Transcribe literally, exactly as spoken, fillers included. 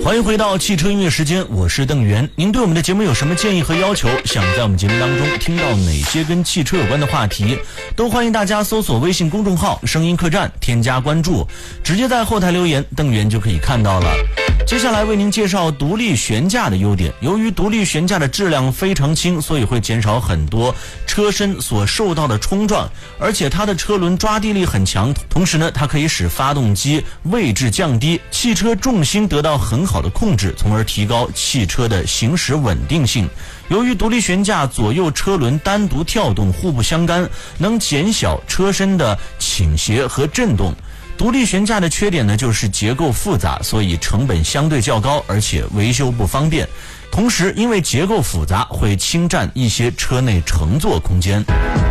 欢迎回到汽车音乐时间，我是邓源。您对我们的节目有什么建议和要求？想在我们节目当中听到哪些跟汽车有关的话题？都欢迎大家搜索微信公众号声音客栈，添加关注，直接在后台留言，邓源就可以看到了。接下来为您介绍独立悬架的优点。由于独立悬架的质量非常轻，所以会减少很多车身所受到的冲撞，而且它的车轮抓地力很强，同时呢，它可以使发动机位置降低，汽车重心得到很好的控制，从而提高汽车的行驶稳定性。由于独立悬架左右车轮单独跳动，互不相干，能减小车身的倾斜和震动。独立悬架的缺点呢，就是结构复杂，所以成本相对较高，而且维修不方便。同时，因为结构复杂，会侵占一些车内乘坐空间。